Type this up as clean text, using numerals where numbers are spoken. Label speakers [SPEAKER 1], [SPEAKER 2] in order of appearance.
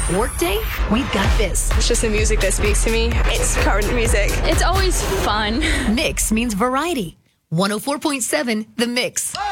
[SPEAKER 1] Workday, we've got this.
[SPEAKER 2] It's just the music that speaks to me. It's current music.
[SPEAKER 3] It's always fun.
[SPEAKER 1] Mix means variety. 104.7 The Mix.